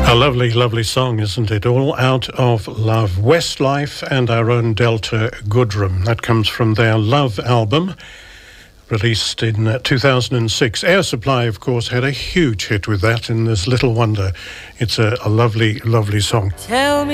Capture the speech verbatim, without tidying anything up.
A lovely, lovely song, isn't it? All Out of Love. Westlife and our own Delta Goodrem. That comes from their Love album, released in uh, two thousand six. Air Supply, of course, had a huge hit with that, and there's little wonder. It's a, a lovely, lovely song. Tell me